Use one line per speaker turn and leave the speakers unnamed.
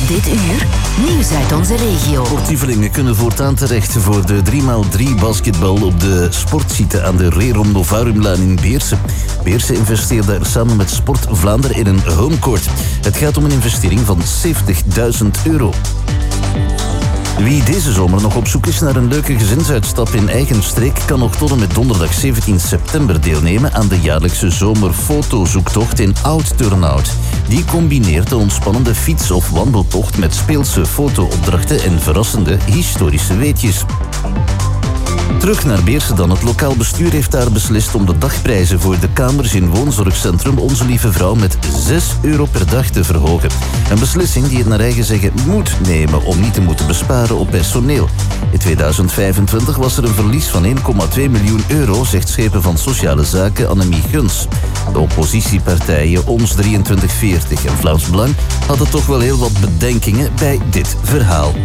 Dit uur, nieuws uit onze regio.
Sportievelingen kunnen voortaan terecht voor de 3x3 basketbal op de sportsite aan de Rerum Novarumlaan in Beerse. Beerse investeert daar samen met Sport Vlaanderen in een homecourt. Het gaat om een investering van €70.000. Wie deze zomer nog op zoek is naar een leuke gezinsuitstap in eigen streek, kan nog tot en met donderdag 17 september deelnemen aan de jaarlijkse zomerfotozoektocht in Oud-Turnhout. Die combineert de ontspannende fiets- of wandeltocht met speelse fotoopdrachten en verrassende historische weetjes. Terug naar Beerse dan. Het lokaal bestuur heeft daar beslist om de dagprijzen voor de kamers in woonzorgcentrum Onze Lieve Vrouw met €6 per dag te verhogen. Een beslissing die het naar eigen zeggen moet nemen om niet te moeten besparen op personeel. In 2025 was er een verlies van €1,2 miljoen, zegt schepen van Sociale Zaken Annemie Guns. De oppositiepartijen Ons 2340 en Vlaams Belang hadden toch wel heel wat bedenkingen bij dit verhaal.